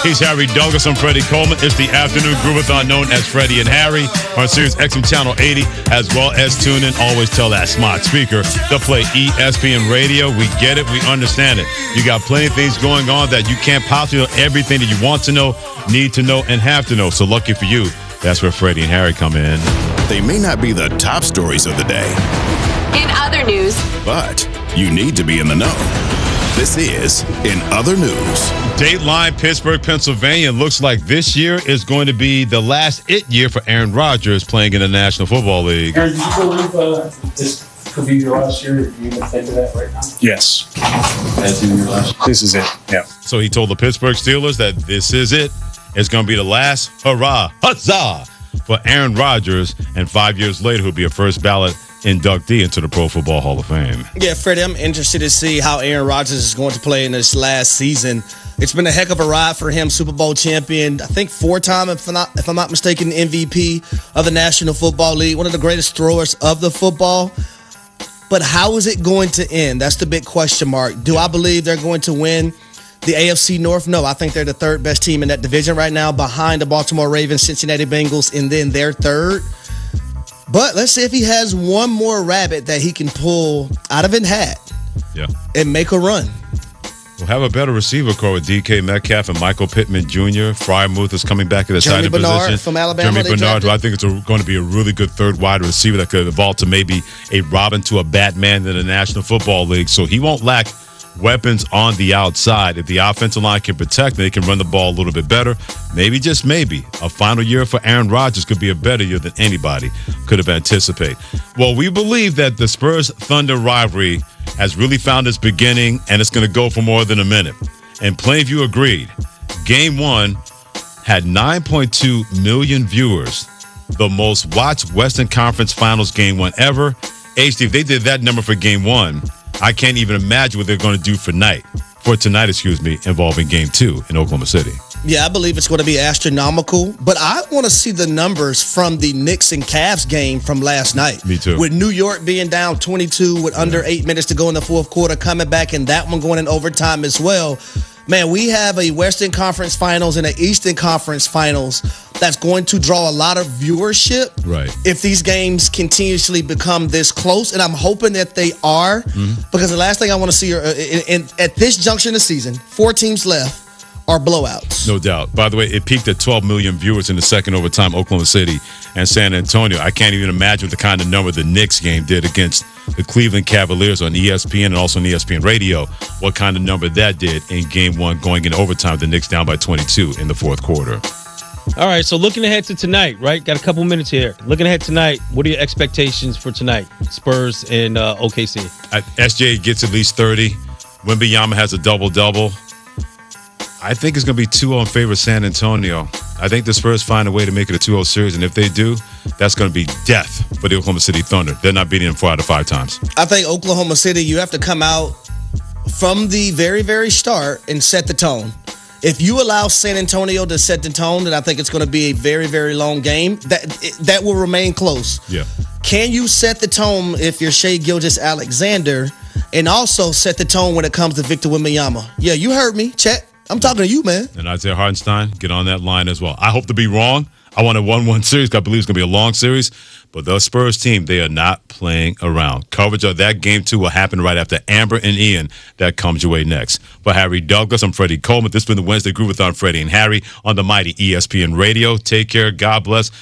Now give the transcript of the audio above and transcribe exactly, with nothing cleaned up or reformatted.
He's Harry Douglas. I'm Freddie Coleman. It's the afternoon Groovathon known as Freddie and Harry on Sirius X M Channel eighty, as well as tune in. Always tell that smart speaker to play E S P N Radio. We get it. We understand it. You got plenty of things going on that you can't possibly know everything that you want to know, need to know, and have to know. So lucky for you, that's where Freddie and Harry come in. They may not be the top stories of the day. In other news. But you need to be in the know. This is In Other News. Dateline, Pittsburgh, Pennsylvania. Looks like this year is going to be the last it year for Aaron Rodgers playing in the National Football League. Aaron, do you believe uh, this could be your last year? Do you even think of that right now? Yes. That's in your last year? This is it, yeah. So he told the Pittsburgh Steelers that this is it. It's going to be the last hurrah, huzzah, for Aaron Rodgers. And five years later, he'll be a first ballot inductee into the Pro Football Hall of Fame. Yeah, Freddie, I'm interested to see how Aaron Rodgers is going to play in this last season. It's been a heck of a ride for him, Super Bowl champion, I think four-time, if I'm not, if I'm not mistaken, M V P of the National Football League, one of the greatest throwers of the football. But how is it going to end? That's the big question mark. Do I believe they're going to win the A F C North? No, I think they're the third best team in that division right now, behind the Baltimore Ravens, Cincinnati Bengals, and then they're third. But let's see if he has one more rabbit that he can pull out of his hat yeah. and make a run. We'll have a better receiver core with D K Metcalf and Michael Pittman Junior Fryermuth is coming back at the Jeremy side Bernard position. from Alabama. Jeremy Bernard, who I think it's a, going to be a really good third wide receiver that could evolve to maybe a Robin to a Batman in the National Football League. So he won't lack weapons on the outside. If the offensive line can protect, they can run the ball a little bit better. Maybe, just maybe, a final year for Aaron Rodgers could be a better year than anybody could have anticipated. Well, we believe that the Spurs-Thunder rivalry has really found its beginning, and it's going to go for more than a minute. And Plainview agreed. Game one had nine point two million viewers, the most watched Western Conference Finals game one ever. H D, if they did that number for game one, I can't even imagine what they're going to do for night, for tonight, excuse me, involving game two in Oklahoma City. Yeah, I believe it's going to be astronomical, but I want to see the numbers from the Knicks and Cavs game from last night. Me too. With New York being down twenty-two with under eight minutes to go in the fourth quarter, coming back, and that one going in overtime as well. Man, we have a Western Conference Finals and an Eastern Conference Finals that's going to draw a lot of viewership. Right. If these games continuously become this close, and I'm hoping that they are, mm-hmm. because the last thing I want to see are, in, in, at this junction of the season, four teams left, are blowouts. No doubt. By the way, it peaked at twelve million viewers in the second overtime, Oklahoma City and San Antonio. I can't even imagine the kind of number the Knicks game did against the Cleveland Cavaliers on E S P N and also on E S P N Radio. What kind of number that did in game one going into overtime, the Knicks down by twenty-two in the fourth quarter. All right, so looking ahead to tonight, right? Got a couple minutes here. Looking ahead tonight, what are your expectations for tonight? Spurs and uh, O K C. S J gets at least thirty. Wembanyama has a double-double. I think it's going to be two oh in favor of San Antonio. I think the Spurs find a way to make it a two oh series, and if they do, that's going to be death for the Oklahoma City Thunder. They're not beating them four out of five times. I think Oklahoma City, you have to come out from the very, very start and set the tone. If you allow San Antonio to set the tone, then I think it's going to be a very, very long game. That that will remain close. Yeah. Can you set the tone if you're Shai Gilgeous-Alexander, and also set the tone when it comes to Victor Wembanyama? Yeah, you heard me. Chet. I'm talking to you, man. And Isaiah Hartenstein, get on that line as well. I hope to be wrong. I want a one one series. I believe it's going to be a long series. But the Spurs team, they are not playing around. Coverage of that game, too, will happen right after Amber and Ian. That comes your way next. For Harry Douglas, I'm Freddie Coleman. This has been the Wednesday Groovathon, Freddie and Harry on the mighty E S P N Radio. Take care. God bless.